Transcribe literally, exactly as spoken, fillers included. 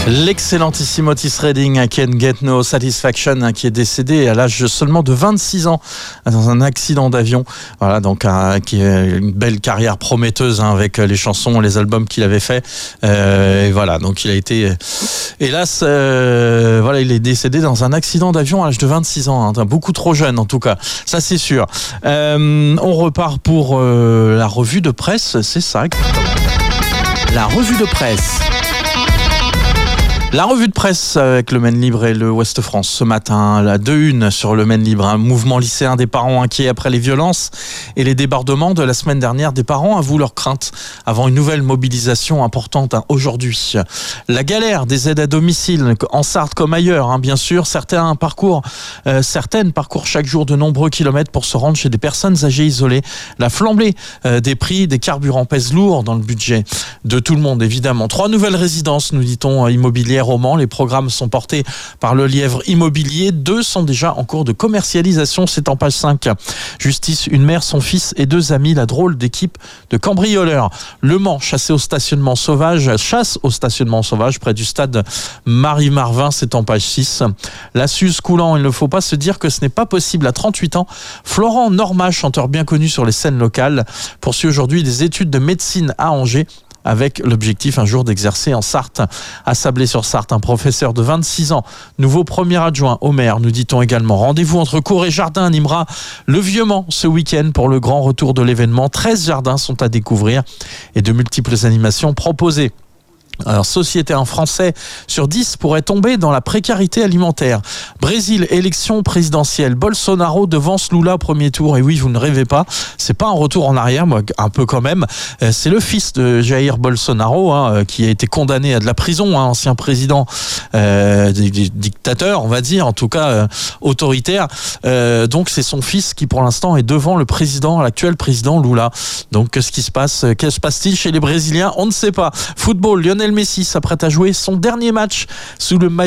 L'excellentissime Otis Redding, I Can't Get No Satisfaction, qui est décédé à l'âge seulement de vingt-six ans dans un accident d'avion. Voilà, donc un, qui est une belle carrière prometteuse hein, avec les chansons, les albums qu'il avait fait. Euh, et voilà, donc il a été, hélas, euh, voilà, il est décédé dans un accident d'avion à l'âge de vingt-six ans, hein, beaucoup trop jeune en tout cas, ça c'est sûr. Euh, on repart pour euh, la revue de presse, c'est ça. La revue de presse. La revue de presse avec le Maine Libre et le Ouest France ce matin, la deux une sur le Maine Libre, un mouvement lycéen des parents inquiets après les violences et les débordements de la semaine dernière. Des parents avouent leurs craintes avant une nouvelle mobilisation importante hein, aujourd'hui. La galère des aides à domicile en Sarthe comme ailleurs, hein, bien sûr. Certains parcours, euh, certaines parcourent chaque jour de nombreux kilomètres pour se rendre chez des personnes âgées isolées. La flambée euh, des prix des carburants pèse lourd dans le budget de tout le monde, évidemment. Trois nouvelles résidences, nous dit-on, immobilières au Mans. Les programmes sont portés par le Lièvre Immobilier. Deux sont déjà en cours de commercialisation. C'est en page cinq. Justice, une mère, son fils et deux amis. La drôle d'équipe de cambrioleurs. Le Mans, chassé au stationnement sauvage, chasse au stationnement sauvage près du stade Marie-Marvin. C'est en page six. La Suze coulant, il ne faut pas se dire que ce n'est pas possible. À trente-huit ans, Florent Norma, chanteur bien connu sur les scènes locales, poursuit aujourd'hui des études de médecine à Angers, avec l'objectif un jour d'exercer en Sarthe. À Sablé-sur-Sarthe, un professeur de vingt-six ans, nouveau premier adjoint au maire, nous dit-on également. Rendez-vous entre cours et jardin animera le Vieux-Mans ce week-end pour le grand retour de l'événement. treize jardins sont à découvrir et de multiples animations proposées. Alors, société, un Français sur dix pourrait tomber dans la précarité alimentaire. Brésil, élection présidentielle. Bolsonaro devance Lula au premier tour. Et oui, vous ne rêvez pas, c'est pas un retour en arrière, moi, un peu quand même. C'est le fils de Jair Bolsonaro, hein, qui a été condamné à de la prison, hein, ancien président euh, dictateur, on va dire, en tout cas euh, autoritaire. Euh, donc, c'est son fils qui, pour l'instant, est devant le président, l'actuel président Lula. Donc, qu'est-ce qui se passe? Que se passe-t-il chez les Brésiliens? On ne sait pas. Football, Lionel Messi s'apprête à jouer son dernier match sous le maillot